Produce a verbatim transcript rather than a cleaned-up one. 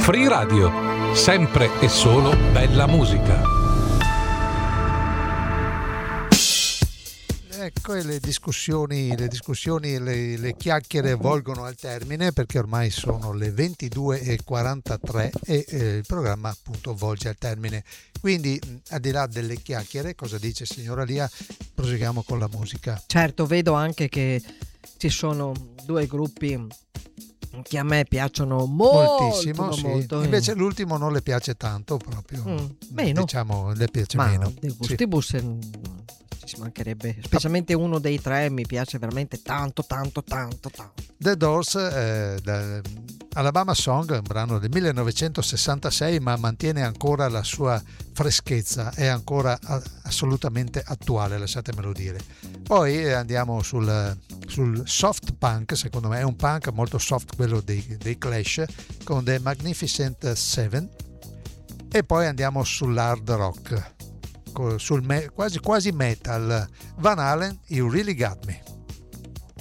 Free Radio, sempre e solo bella musica. Ecco, e le discussioni, le discussioni, le, le chiacchiere volgono al termine, perché ormai sono le ventidue e quarantatré e eh, il programma appunto volge al termine. Quindi, al di là delle chiacchiere, cosa dice signora Lia? Proseguiamo con la musica. Certo, vedo anche che ci sono due gruppi che a me piacciono molto, moltissimo, sì. molto. Invece l'ultimo non le piace tanto, proprio mm, meno. Diciamo, le piace Ma meno. De Gustibus sì. Ci mancherebbe, specialmente uno dei tre mi piace veramente tanto tanto tanto tanto. The Doors, eh, da Alabama Song, un brano del millenovecentosessantasei, ma mantiene ancora la sua freschezza, è ancora assolutamente attuale, lasciatemelo dire. Poi andiamo sul, sul soft punk, secondo me è un punk molto soft quello dei, dei Clash, con The Magnificent Seven, e poi andiamo sull'hard rock, sul me, quasi quasi metal, Van Halen, You Really Got Me.